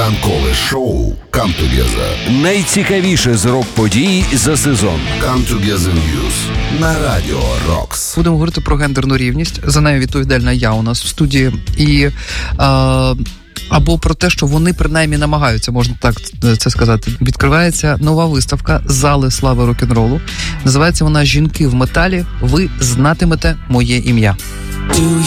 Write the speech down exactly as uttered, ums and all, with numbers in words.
Ранкове шоу Come Together. Найцікавіше з рок-подій за сезон. Come Together News на Радіо Рокс. Будемо говорити про гендерну рівність. За нею відповідальна я у нас в студії. І... Е- Або про те, що вони принаймні намагаються, можна так це сказати. Відкривається нова виставка «Зали слави рок-н-ролу». Називається вона «Жінки в металі. Ви знатимете моє ім'я». Do